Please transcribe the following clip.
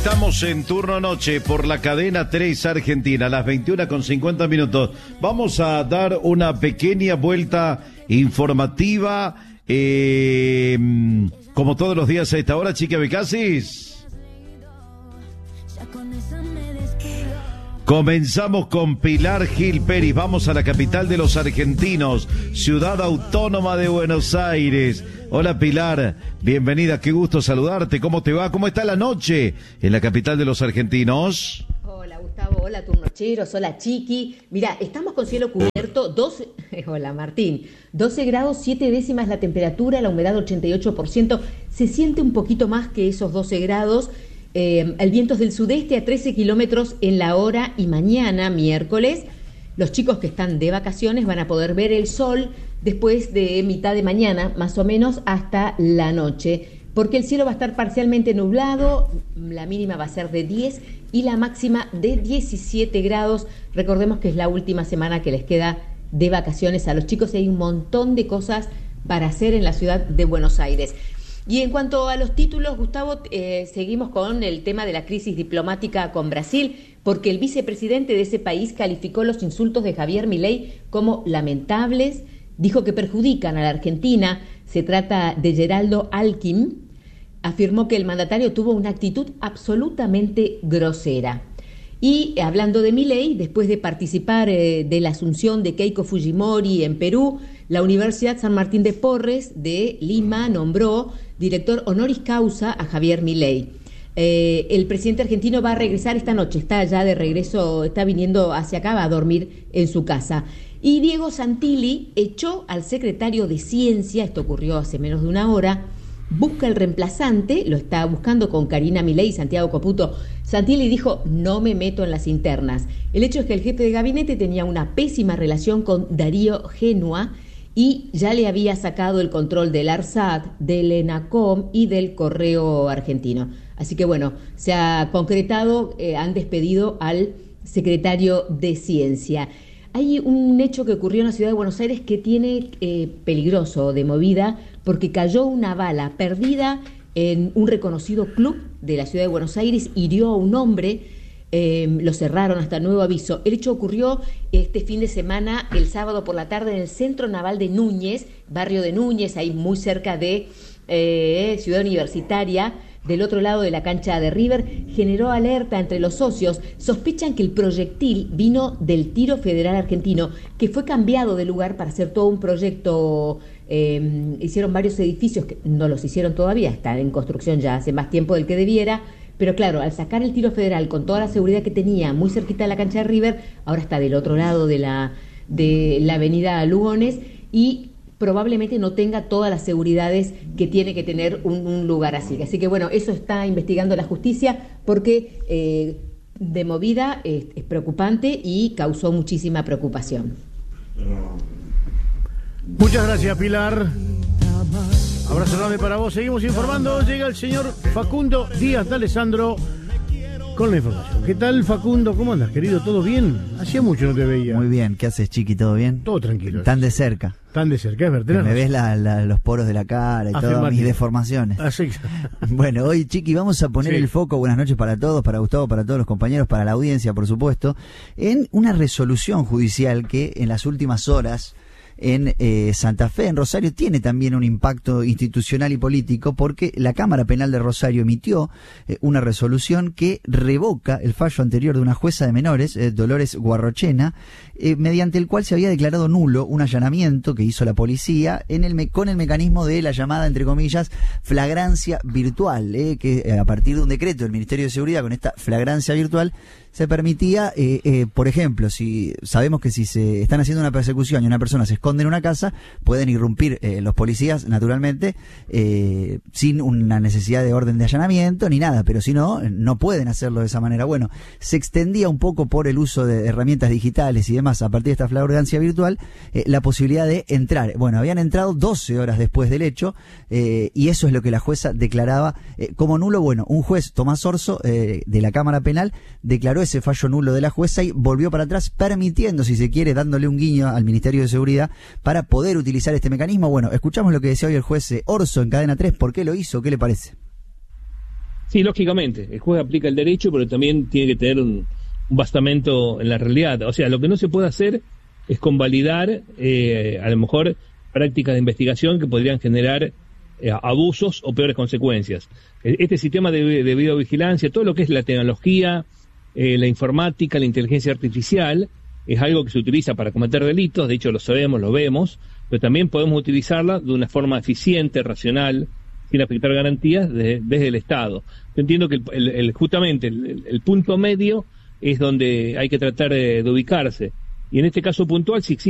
Estamos en turno noche por la cadena 3 Argentina, a las 21:50. Vamos a dar una pequeña vuelta informativa, como todos los días a esta hora, Chiqui Becasis. Comenzamos con Pilar Gil Pérez. Vamos a la capital de los argentinos, Ciudad Autónoma de Buenos Aires. Hola Pilar, bienvenida, qué gusto saludarte. ¿Cómo te va? ¿Cómo está la noche en la capital de los argentinos? Hola Gustavo, hola turnocheros, hola Chiqui. Mira, estamos con cielo cubierto, 12, hola Martín, 12 grados 7 décimas la temperatura, la humedad 88%. Se siente un poquito más que esos 12 grados. El viento es del sudeste a 13 kilómetros en la hora, y mañana, miércoles, los chicos que están de vacaciones van a poder ver el sol después de mitad de mañana, más o menos hasta la noche, porque el cielo va a estar parcialmente nublado, la mínima va a ser de 10 y la máxima de 17 grados. Recordemos que es la última semana que les queda de vacaciones a los chicos y hay un montón de cosas para hacer en la ciudad de Buenos Aires. Y en cuanto a los títulos, Gustavo, seguimos con el tema de la crisis diplomática con Brasil, porque el vicepresidente de ese país calificó los insultos de Javier Milei como lamentables, dijo que perjudican a la Argentina. Se trata de Geraldo Alckmin, afirmó que el mandatario tuvo una actitud absolutamente grosera. Y hablando de Milei, después de participar de la asunción de Keiko Fujimori en Perú, la Universidad San Martín de Porres de Lima nombró director honoris causa a Javier Milei. El presidente argentino va a regresar esta noche, está ya de regreso, está viniendo hacia acá, va a dormir en su casa. Y Diego Santilli echó al secretario de Ciencia, esto ocurrió hace menos de una hora, busca el reemplazante, lo está buscando con Karina Milei y Santiago Caputo. Santilli dijo, no me meto en las internas. El hecho es que el jefe de gabinete tenía una pésima relación con Darío Genua y ya le había sacado el control del ARSAT, del ENACOM y del Correo Argentino. Así que bueno, se ha concretado, han despedido al secretario de Ciencia. Hay un hecho que ocurrió en la ciudad de Buenos Aires que tiene peligroso de movida, porque cayó una bala perdida en un reconocido club de la ciudad de Buenos Aires, hirió a un hombre, lo cerraron hasta nuevo aviso. El hecho ocurrió este fin de semana, el sábado por la tarde, en el Centro Naval de Núñez, barrio de Núñez, ahí muy cerca de Ciudad Universitaria, del otro lado de la cancha de River. Generó alerta entre los socios. Sospechan que el proyectil vino del Tiro Federal Argentino, que fue cambiado de lugar para hacer todo un proyecto. Hicieron varios edificios que no los hicieron todavía, están en construcción ya hace más tiempo del que debiera, pero claro, al sacar el Tiro Federal con toda la seguridad que tenía muy cerquita de la cancha de River, ahora está del otro lado de la avenida Lugones y probablemente no tenga todas las seguridades que tiene que tener un lugar así. Así que bueno, eso está investigando la justicia porque de movida es preocupante y causó muchísima preocupación. Muchas gracias, Pilar. Abrazo grande para vos. Seguimos informando. Llega el señor Facundo Díaz de Alessandro con la información. ¿Qué tal, Facundo? ¿Cómo andas, querido? ¿Todo bien? Hacía mucho no te veía. Muy bien. ¿Qué haces, Chiqui? ¿Todo bien? Todo tranquilo. Tan de cerca. Tan de cerca, es verdad. Me ves los poros de la cara y todas mis deformaciones. Así. Bueno, hoy, Chiqui, vamos a poner el foco, buenas noches para todos, para Gustavo, para todos los compañeros, para la audiencia, por supuesto, en una resolución judicial que en las últimas horas en Santa Fe, en Rosario, tiene también un impacto institucional y político, porque la Cámara Penal de Rosario emitió una resolución que revoca el fallo anterior de una jueza de menores, Dolores Guarrochena, mediante el cual se había declarado nulo un allanamiento que hizo la policía con el mecanismo de la llamada, entre comillas, flagrancia virtual, que a partir de un decreto del Ministerio de Seguridad, con esta flagrancia virtual, se permitía, por ejemplo, si sabemos que si se están haciendo una persecución y una persona se esconde en una casa, pueden irrumpir los policías, naturalmente, sin una necesidad de orden de allanamiento ni nada, pero si no, no pueden hacerlo de esa manera. Bueno, se extendía un poco por el uso de herramientas digitales y demás, a partir de esta flagrancia virtual, la posibilidad de entrar. Bueno, habían entrado 12 horas después del hecho, y eso es lo que la jueza declaraba como nulo. Bueno, un juez, Tomás Orso, de la Cámara Penal, declaró ese fallo nulo de la jueza y volvió para atrás, permitiendo, si se quiere, dándole un guiño al Ministerio de Seguridad para poder utilizar este mecanismo. Bueno, escuchamos lo que decía hoy el juez Orso en Cadena 3. ¿Por qué lo hizo? ¿Qué le parece? Sí, lógicamente, el juez aplica el derecho, pero también tiene que tener un basamento en la realidad. O sea, lo que no se puede hacer es convalidar, a lo mejor, prácticas de investigación que podrían generar abusos o peores consecuencias. Este sistema de videovigilancia, todo lo que es la tecnología, la informática, la inteligencia artificial, es algo que se utiliza para cometer delitos, de hecho lo sabemos, lo vemos, pero también podemos utilizarla de una forma eficiente, racional, sin afectar garantías desde el Estado. Yo entiendo que justamente el punto medio es donde hay que tratar de ubicarse. Y en este caso puntual, si existe